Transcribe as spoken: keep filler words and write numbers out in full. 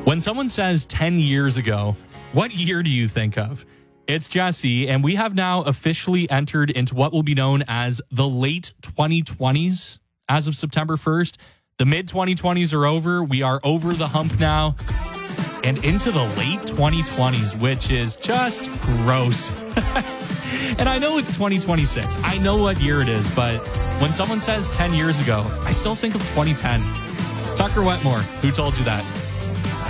When someone says ten years ago, what year do you think of? It's Jesse, and we have now officially entered into what will be known as the late twenty twenties as of September first. The mid twenty twenties are over. We are over the hump now and into the late twenty twenties, which is just gross. And I know it's twenty twenty-six. I know what year it is, but when someone says ten years ago, I still think of twenty ten. Tucker Wetmore, who told you that?